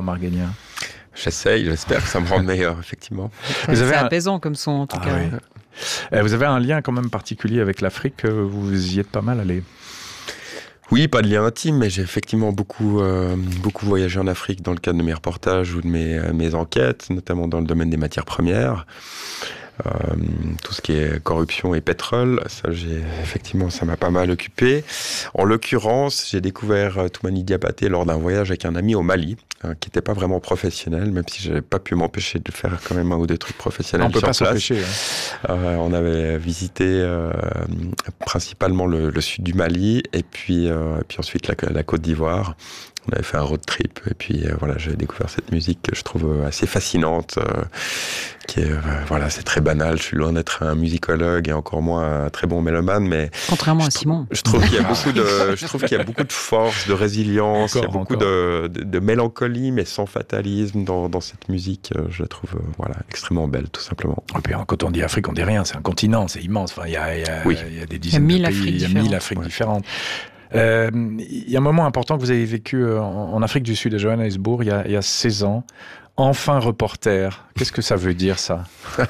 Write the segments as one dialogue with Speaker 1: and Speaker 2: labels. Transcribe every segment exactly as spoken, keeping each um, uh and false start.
Speaker 1: Marguenien?
Speaker 2: J'essaye, j'espère que ça me rend meilleur, effectivement.
Speaker 3: Ouais,
Speaker 1: Vous avez
Speaker 3: c'est
Speaker 1: un...
Speaker 3: apaisant comme son, en tout
Speaker 1: ah,
Speaker 3: cas.
Speaker 1: Oui. Vous avez un lien quand même particulier avec l'Afrique, vous y êtes pas mal allé.
Speaker 2: Oui, pas de lien intime, mais j'ai effectivement beaucoup, euh, beaucoup voyagé en Afrique dans le cadre de mes reportages ou de mes, mes enquêtes, notamment dans le domaine des matières premières. Euh, tout ce qui est corruption et pétrole, ça, j'ai, effectivement, ça m'a pas mal occupé. En l'occurrence, j'ai découvert Toumani Diabaté lors d'un voyage avec un ami au Mali, hein, qui n'était pas vraiment professionnel, même si j'avais pas pu m'empêcher de faire quand même un ou deux trucs professionnels.
Speaker 1: On peut
Speaker 2: sur
Speaker 1: pas
Speaker 2: place.
Speaker 1: s'empêcher. Hein.
Speaker 2: Euh, on avait visité euh, principalement le, le sud du Mali et puis, euh, et puis ensuite la, la Côte d'Ivoire. On avait fait un road trip et puis euh, voilà, j'ai découvert cette musique que je trouve assez fascinante, euh, qui est euh, voilà, c'est très banal. Je suis loin d'être un musicologue et encore moins un très bon mélomane, mais
Speaker 3: contrairement à
Speaker 2: je,
Speaker 3: Simon,
Speaker 2: je trouve qu'il y a beaucoup de, je trouve qu'il y a beaucoup de force, de résilience, encore, il y a beaucoup de, de, de mélancolie, mais sans fatalisme dans, dans cette musique. Je la trouve euh, voilà extrêmement belle, tout simplement.
Speaker 1: Et puis quand on dit Afrique, on dit rien. C'est un continent, c'est immense. Enfin, il y a, il y a,
Speaker 2: oui.
Speaker 1: il y a des dizaines
Speaker 3: il y a
Speaker 1: de pays, il y a mille Afriques
Speaker 2: ouais.
Speaker 1: différentes. Euh, il y a un moment important que vous avez vécu en, en Afrique du Sud, à Johannesburg, il y a, il y a seize ans. Enfin reporter. Qu'est-ce que ça veut dire, ça?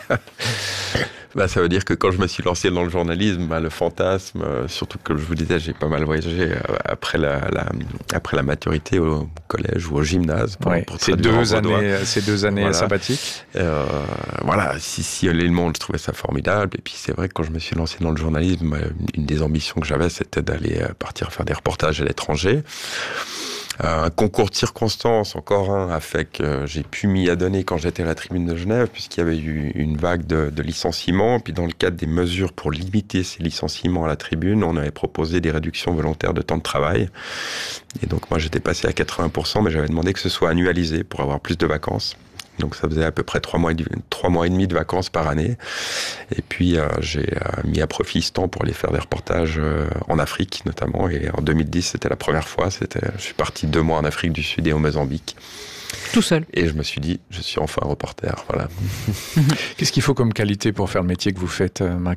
Speaker 2: Bah, ça veut dire que quand je me suis lancé dans le journalisme, bah, le fantasme, euh, surtout que je vous disais, j'ai pas mal voyagé euh, après, la, la, après la maturité au collège ou au gymnase. Pour,
Speaker 1: ouais,
Speaker 2: pour
Speaker 1: ces, deux années, ces deux années voilà. sabbatiques.
Speaker 2: Euh, voilà, si, si allait le monde, je trouvais ça formidable. Et puis c'est vrai que quand je me suis lancé dans le journalisme, une des ambitions que j'avais, c'était d'aller partir faire des reportages à l'étranger. Euh, un concours de circonstances, encore un, a fait que j'ai pu m'y adonner quand j'étais à la Tribune de Genève, puisqu'il y avait eu une vague de, de licenciements. Puis dans le cadre des mesures pour limiter ces licenciements à la Tribune, on avait proposé des réductions volontaires de temps de travail. Et donc moi j'étais passé à quatre-vingts pour cent, mais j'avais demandé que ce soit annualisé pour avoir plus de vacances. Donc ça faisait à peu près trois mois, trois mois et demi de vacances par année. Et puis euh, j'ai euh, mis à profit ce temps pour aller faire des reportages euh, en Afrique notamment. Et en deux mille dix, c'était la première fois. C'était, je suis parti deux mois en Afrique du Sud et au Mozambique.
Speaker 3: Tout seul.
Speaker 2: Et je me suis dit, je suis enfin un reporter. Voilà.
Speaker 1: Qu'est-ce qu'il faut comme qualité pour faire le métier que vous faites, Marguenien ?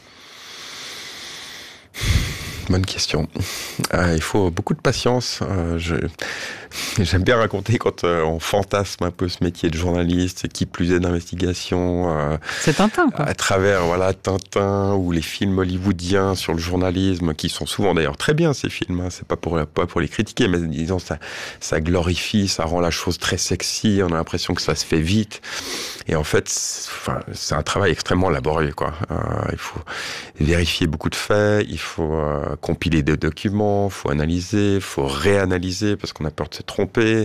Speaker 2: Bonne question. Euh, il faut beaucoup de patience. Euh, je... J'aime bien raconter quand euh, on fantasme un peu ce métier de journaliste, qui plus est d'investigation. Euh,
Speaker 3: c'est Tintin, quoi.
Speaker 2: À travers voilà, Tintin ou les films hollywoodiens sur le journalisme, qui sont souvent d'ailleurs très bien, ces films. Hein, c'est pas pour, pas pour les critiquer, mais disons, ça, ça glorifie, ça rend la chose très sexy. On a l'impression que ça se fait vite. Et en fait, c'est, enfin, c'est un travail extrêmement laborieux, quoi. Euh, il faut vérifier beaucoup de faits, il faut euh, compiler des documents, il faut analyser, il faut réanalyser parce qu'on a peur de se tromper.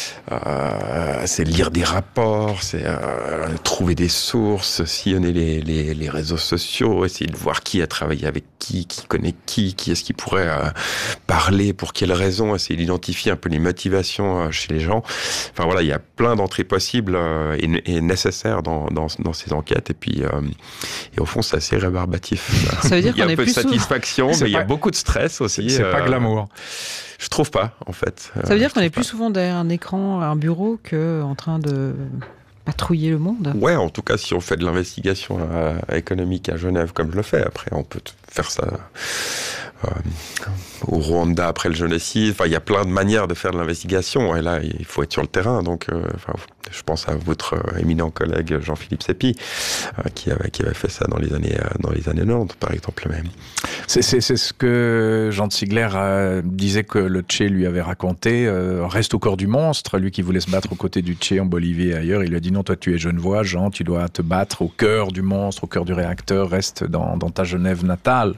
Speaker 2: Euh, c'est lire des rapports, c'est euh, trouver des sources, sillonner les, les, les réseaux sociaux, essayer de voir qui a travaillé avec qui, qui connaît qui, qui est-ce qui pourrait euh, parler, pour quelles raisons, essayer d'identifier un peu les motivations euh, chez les gens. Enfin voilà, il y a plein d'entrées possibles euh, et, et nécessaires dans, dans, dans ces enquêtes. Et puis, euh, et au fond, c'est assez rébarbatif.
Speaker 3: Ça veut dire
Speaker 2: il y a
Speaker 3: qu'on
Speaker 2: un
Speaker 3: est
Speaker 2: peu
Speaker 3: plus
Speaker 2: de satisfaction,
Speaker 1: sous...
Speaker 2: mais il
Speaker 1: pas...
Speaker 2: y a beaucoup de stress aussi.
Speaker 1: C'est
Speaker 2: euh...
Speaker 1: pas glamour.
Speaker 2: Je trouve pas, en fait.
Speaker 3: Ça veut dire
Speaker 2: euh,
Speaker 3: qu'on est plus
Speaker 2: pas.
Speaker 3: souvent derrière un écran, un bureau, qu'en train de patrouiller le monde.
Speaker 2: Ouais, en tout cas, si on fait de l'investigation euh, économique à Genève, comme je le fais, après, on peut faire ça euh, au Rwanda après le génocide. Enfin, il y a plein de manières de faire de l'investigation. Et là, il faut être sur le terrain. Donc, euh, enfin, je pense à votre éminent collègue Jean-Philippe Sépi, euh, qui avait qui avait fait ça dans les années euh, dans les années quatre-vingt-dix, par exemple même.
Speaker 1: C'est, c'est, c'est ce que Jean de Sigler euh, disait que le Tché lui avait raconté. Euh, reste au corps du monstre. Lui qui voulait se battre aux côtés du Tché en Bolivie et ailleurs, il lui a dit non, toi tu es Genevois, Jean, tu dois te battre au cœur du monstre, au cœur du réacteur. Reste dans, dans ta Genève natale.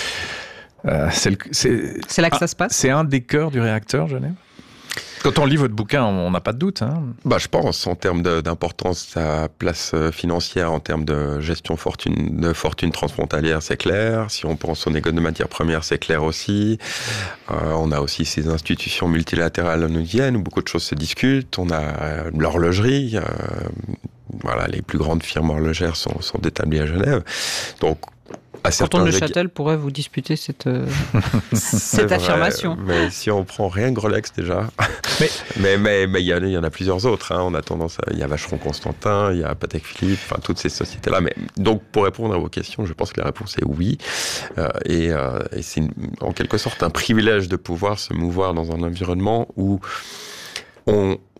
Speaker 1: Euh, c'est, le, c'est,
Speaker 3: c'est là que
Speaker 1: ah,
Speaker 3: ça se passe.
Speaker 1: C'est un des cœurs du réacteur, Genève. Quand on lit votre bouquin, on n'a pas de doute. Hein.
Speaker 2: Bah, je pense, en termes de, d'importance, sa place financière, en termes de gestion fortune, de fortune transfrontalière, c'est clair. Si on pense aux négociations de matières premières, c'est clair aussi. Euh, on a aussi ces institutions multilatérales onusiennes où beaucoup de choses se discutent. On a l'horlogerie. Euh, voilà, les plus grandes firmes horlogères sont, sont établies à Genève. Donc,
Speaker 3: Canton de Neuchâtel pourrait vous disputer cette, euh, cette
Speaker 2: vrai,
Speaker 3: affirmation.
Speaker 2: Mais si on prend rien que Rolex déjà, mais mais mais mais il y, y en a plusieurs autres. Hein. On a tendance, il y a Vacheron Constantin, il y a Patek Philippe, enfin toutes ces sociétés-là. Mais donc pour répondre à vos questions, je pense que la réponse est oui. Euh, et, euh, et c'est une, en quelque sorte un privilège de pouvoir se mouvoir dans un environnement où on